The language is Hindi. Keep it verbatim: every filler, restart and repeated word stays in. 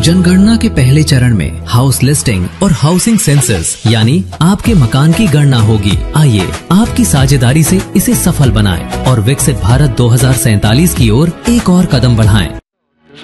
जनगणना के पहले चरण में हाउस लिस्टिंग और हाउसिंग सेंसस यानी आपके मकान की गणना होगी। आइए आपकी साझेदारी से इसे सफल बनाएं और विकसित भारत दो हजार सैंतालीस की ओर एक और कदम बढ़ाएं।